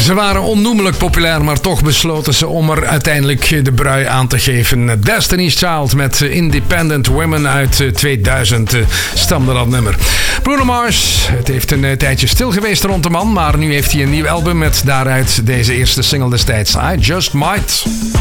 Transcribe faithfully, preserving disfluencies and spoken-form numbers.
Ze waren onnoemelijk populair, maar toch besloten ze om er uiteindelijk de brui aan te geven. Destiny's Child met Independent Women uit tweeduizend stamde dat nummer. Bruno Mars, het heeft een tijdje stil geweest rond de man, maar nu heeft hij een nieuw album met daaruit deze eerste single destijds. I Just Might.